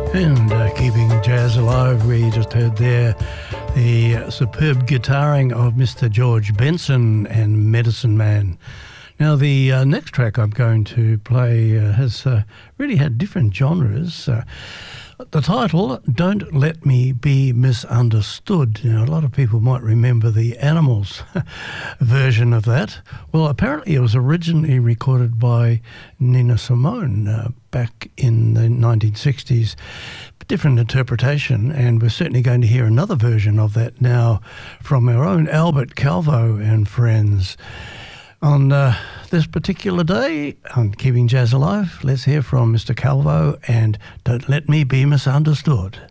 And keeping jazz alive, we just heard there the superb guitaring of Mr. George Benson and Medicine Man. Now, the next track I'm going to play has really had different genres. The title, Don't Let Me Be Misunderstood. Now, a lot of people might remember the Animals version of that. Well, apparently it was originally recorded by Nina Simone back in the 1960s. Different interpretation, and we're certainly going to hear another version of that now from our own Albert Calvo and friends. On this particular day on Keeping Jazz Alive, let's hear from Mr. Calvo and Don't Let Me Be Misunderstood.